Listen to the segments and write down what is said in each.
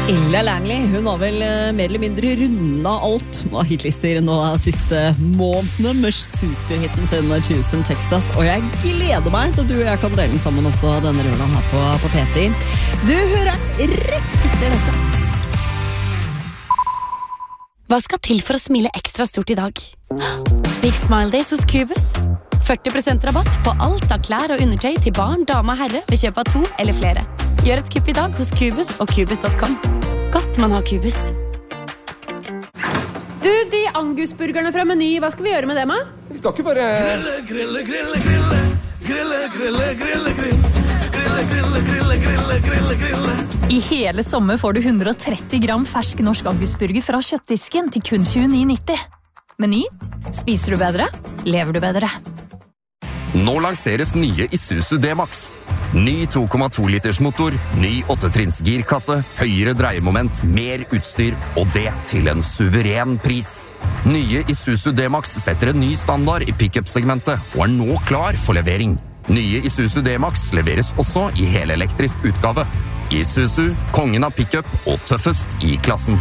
Ella Langley, hun har vel mer eller mindre runda alt av hitlister nå siste månedene med superhitten sin Choose in Texas, og jeg gleder meg til at du og jeg kan dele den sammen også denne lørdagen her på P10. Du hører rett etter dette. Hva skal til for å smile ekstra stort i dag? Big Smile Days hos Cubus. 40% rabatt på alt av klær og undertøy til barn, dame og herre ved kjøp av 2 eller flere. Gjør et kupp i dag hos Cubus og Cubus.com. Godt man har Cubus. Du, de Angus-burgerne fra Meny, hva skal vi gjøre med dem, da? Vi skal ikke bare... I hele sommer får du 130 gram fersk norsk Angus-burger fra kjøttdisken til kun 29,90. Meny, spiser du bedre, lever du bedre. Nå lanseres nye Isuzu D-Max. Ny 2,2 liters motor, ny 8-trinns girkasse, høyere dreiemoment, mer utstyr, og det til en suveren pris. Nye Isuzu D-Max setter en ny standard i pick-up-segmentet, og er nå klar for levering. Nye Isuzu D-Max leveres også i helelektrisk utgave. Isuzu, kongen av pick-up og tøffest i klassen.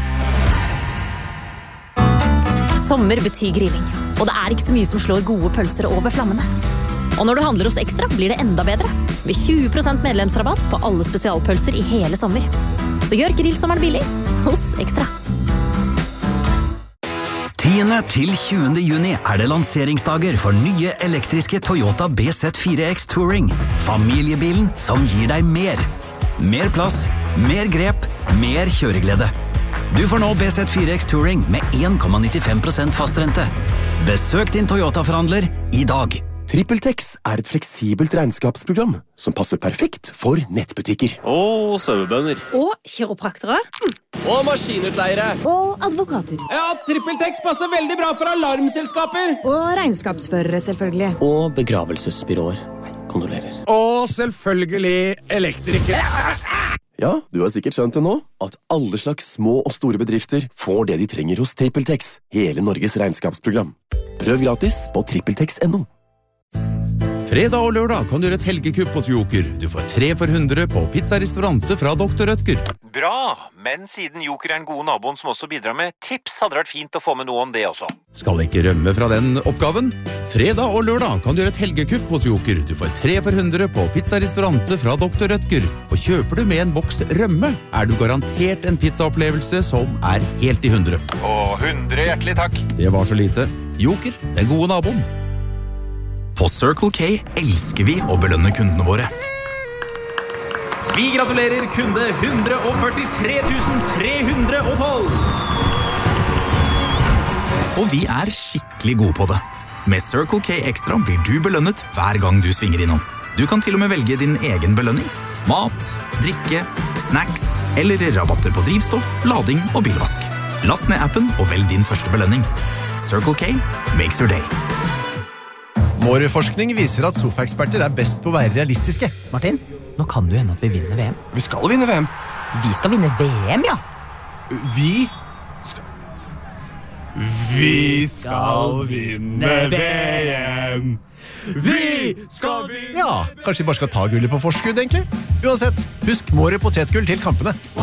Sommer betyr grilling, og det er ikke så mye som slår gode pølser over flammene. Og når du handler hos Ekstra, blir det enda bedre. Med 20% medlemsrabatt på alle spesialpølser i hele sommer. Så gjør grillsommeren billig hos Ekstra. 10. til 20. juni er det lanseringsdager for nye elektriske Toyota BZ4X Touring. Familiebilen som gir deg mer. Mer plass, mer grep, mer kjøreglede. Du får nå BZ4X Touring med 1,95% fastrente. Besøk din Toyota-forhandler i dag. TrippelTex er et fleksibelt regnskapsprogram som passer perfekt for nettbutikker. Og sauebønder. Og kiropraktere. Og maskinutleiere. Og advokater. Ja, TrippelTex passer veldig bra for alarmselskaper. Og regnskapsførere, selvfølgelig. Og begravelsesbyråer. Kondolerer. Og selvfølgelig elektrikere. Ja, du har sikkert skjønt det nå, at alle slags små og store bedrifter får det de trenger hos TrippelTex, hele Norges regnskapsprogram. Prøv gratis på trippeltex.no. Fredag og lørdag kan du gjøre et helgekupp hos Joker. Du får 3 for 100 på pizzarestaurante fra Dr. Rødger. Bra, men siden Joker er den gode naboen som også bidrar med tips, hadde det vært fint å få med noe om det også. Skal ikke rømme fra den oppgaven? Fredag og lørdag kan du gjøre et helgekupp hos Joker. Du får 3 for 100 på pizzarestaurante fra Dr. Rødger. Og kjøper du med en boks rømme, er du garantert en pizzaopplevelse som er helt i 100. Og 100 hjertelig takk. Det var så lite. Joker, den gode naboen. På Circle K elsker vi å belønne kundene våre. Vi gratulerer kunde 143 312! Og vi er skikkelig gode på det. Med Circle K Extra blir du belønnet hver gang du svinger innom. Du kan til og med velge din egen belønning. Mat, drikke, snacks eller rabatter på drivstoff, lading og bilvask. Last ned appen og velg din første belønning. Circle K makes your day. Vår forskning viser at sofaeksperter er best på å være realistiske. Martin, nå kan det jo hende at vi vinner VM. Vi skal vinne VM. Vi skal vinne VM, ja. Vi skal vinne VM. Vi skal vinne. Ja, kanskje vi bare skal ta gullet på forskudd, egentlig. Uansett, husk Måre potetgull til kampene.